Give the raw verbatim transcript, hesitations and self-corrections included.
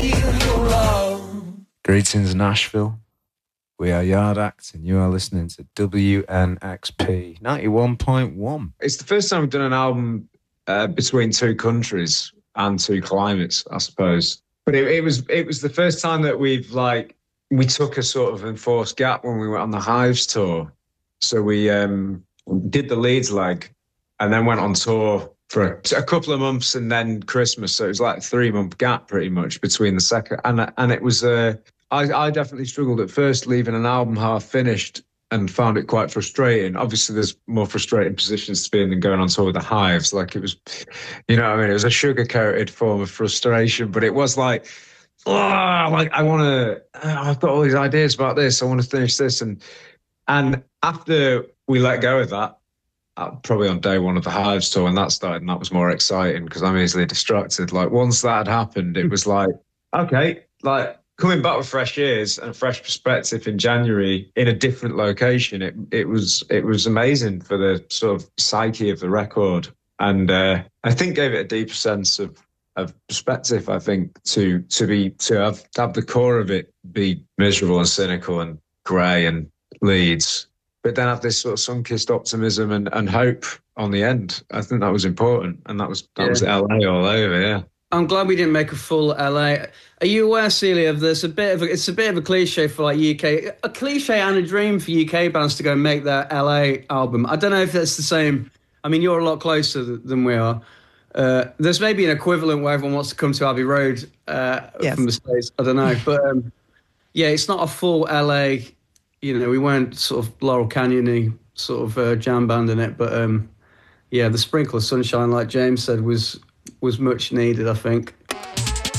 Greetings, Nashville. We are Yard Act, and you are listening to W N X P ninety-one point one. It's the first time we've done an album uh, between two countries and two climates, I suppose. But it, it was it was the first time that we've like we took a sort of enforced gap when we went on the Hives tour. So we um, did the Leeds leg, and then went on tour for a, a couple of months, and then Christmas. So it was like a three month gap pretty much between the second. And and it was uh, I I definitely struggled at first leaving an album half finished, and found it quite frustrating. Obviously, there's more frustrating positions to be in than going on tour with the Hives. Like, it was, you know what I mean? It was a sugar-coated form of frustration, but it was like, oh, like, I want to, I've got all these ideas about this. I want to finish this. And and after we let go of that, uh, probably on day one of the Hives tour, when that started, and that was more exciting because I'm easily distracted. Like, once that had happened, it was like, okay, like, coming back with fresh ears and a fresh perspective in January in a different location, it it was it was amazing for the sort of psyche of the record, and uh, I think gave it a deeper sense of of perspective. I think to to be to have to have the core of it be miserable and cynical and grey and Leeds, but then have this sort of sun-kissed optimism and, and hope on the end. I think that was important, and that was that yeah. was L A all over, yeah. I'm glad we didn't make a full L A. Are you aware, Celia, of there's a bit of a, it's a bit of a cliche for like U K, a cliche and a dream for U K bands to go and make their L A album. I don't know if that's the same. I mean, you're a lot closer than we are. Uh, there's maybe an equivalent where everyone wants to come to Abbey Road uh, yes. from the States. I don't know, but um, yeah, it's not a full L A. You know, we weren't sort of Laurel Canyon-y sort of uh, jam band in it, but um, yeah, the sprinkle of sunshine, like James said, was. was much needed, I think.